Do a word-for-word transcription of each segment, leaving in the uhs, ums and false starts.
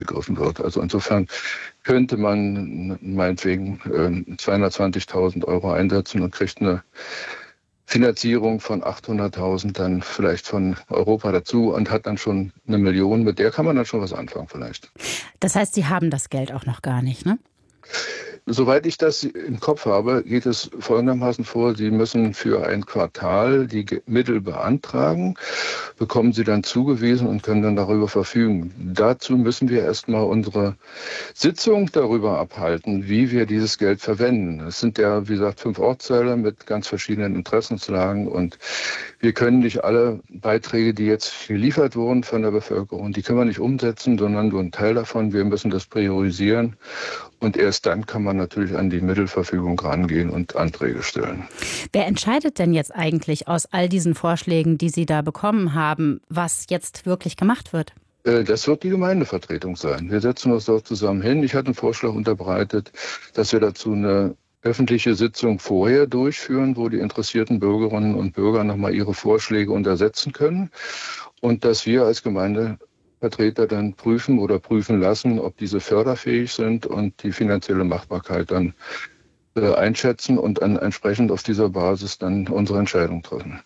gegriffen wird. Also insofern könnte man meinetwegen äh, zweihundertzwanzigtausend Euro einsetzen und kriegt eine Finanzierung von achthunderttausend dann vielleicht von Europa dazu und hat dann schon eine Million. Mit der kann man dann schon was anfangen vielleicht. Das heißt, Sie haben das Geld auch noch gar nicht, ne? Soweit ich das im Kopf habe, geht es folgendermaßen vor. Sie müssen für ein Quartal die Mittel beantragen, bekommen sie dann zugewiesen und können dann darüber verfügen. Dazu müssen wir erstmal unsere Sitzung darüber abhalten, wie wir dieses Geld verwenden. Es sind ja, wie gesagt, fünf Ortsteile mit ganz verschiedenen Interessenslagen und wir können nicht alle Beiträge, die jetzt geliefert wurden von der Bevölkerung, die können wir nicht umsetzen, sondern nur einen Teil davon. Wir müssen das priorisieren und erst dann kann man natürlich an die Mittelverfügung rangehen und Anträge stellen. Wer entscheidet denn jetzt eigentlich aus all diesen Vorschlägen, die Sie da bekommen haben, was jetzt wirklich gemacht wird? Das wird die Gemeindevertretung sein. Wir setzen uns dort zusammen hin. Ich hatte einen Vorschlag unterbreitet, dass wir dazu eine öffentliche Sitzung vorher durchführen, wo die interessierten Bürgerinnen und Bürger nochmal ihre Vorschläge untersetzen können und dass wir als Gemeindevertreter dann prüfen oder prüfen lassen, ob diese förderfähig sind und die finanzielle Machbarkeit dann äh, einschätzen und dann entsprechend auf dieser Basis dann unsere Entscheidung treffen.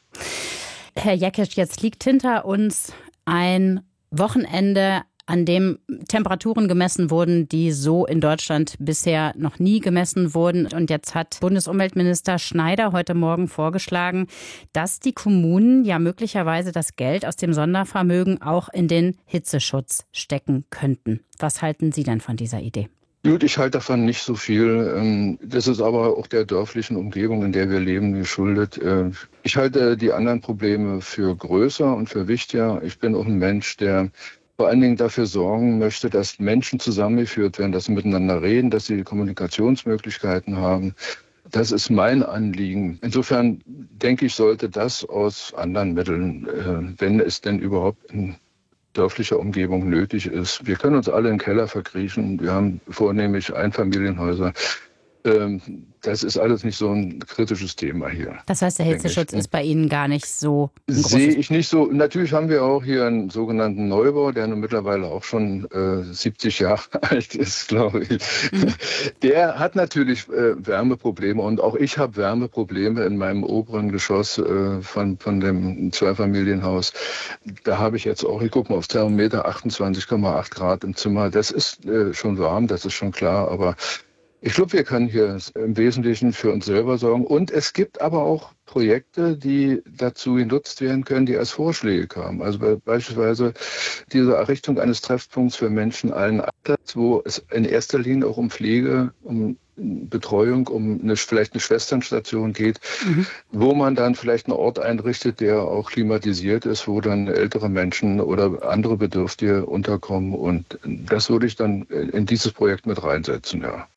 Herr Jekic, jetzt liegt hinter uns ein Wochenende, an dem Temperaturen gemessen wurden, die so in Deutschland bisher noch nie gemessen wurden. Und jetzt hat Bundesumweltminister Schneider heute Morgen vorgeschlagen, dass die Kommunen ja möglicherweise das Geld aus dem Sondervermögen auch in den Hitzeschutz stecken könnten. Was halten Sie denn von dieser Idee? Gut, ich halte davon nicht so viel. Das ist aber auch der dörflichen Umgebung, in der wir leben, geschuldet. Ich halte die anderen Probleme für größer und für wichtiger. Ich bin auch ein Mensch, der vor allen Dingen dafür sorgen möchte, dass Menschen zusammengeführt werden, dass sie miteinander reden, dass sie Kommunikationsmöglichkeiten haben. Das ist mein Anliegen. Insofern denke ich, sollte das aus anderen Mitteln, äh, wenn es denn überhaupt in dörflicher Umgebung nötig ist. Wir können uns alle in den Keller verkriechen. Wir haben vornehmlich Einfamilienhäuser. Ähm, das ist alles nicht so ein kritisches Thema hier. Das heißt, der Hitzeschutz ist bei Ihnen gar nicht so ein großes... Sehe ich nicht so. Natürlich haben wir auch hier einen sogenannten Neubau, der nun mittlerweile auch schon äh, siebzig Jahre alt ist, glaube ich. Mhm. Der hat natürlich äh, Wärmeprobleme und auch ich habe Wärmeprobleme in meinem oberen Geschoss äh, von, von dem Zweifamilienhaus. Da habe ich jetzt auch, ich gucke mal aufs Thermometer, achtundzwanzig Komma acht Grad im Zimmer. Das ist äh, schon warm, das ist schon klar, aber ich glaube, wir können hier im Wesentlichen für uns selber sorgen. Und es gibt aber auch Projekte, die dazu genutzt werden können, die als Vorschläge kamen. Also beispielsweise diese Errichtung eines Treffpunkts für Menschen allen Alters, wo es in erster Linie auch um Pflege, um Betreuung, um eine, vielleicht eine Schwesternstation geht, mhm. wo man dann vielleicht einen Ort einrichtet, der auch klimatisiert ist, wo dann ältere Menschen oder andere Bedürftige unterkommen. Und das würde ich dann in dieses Projekt mit reinsetzen, ja.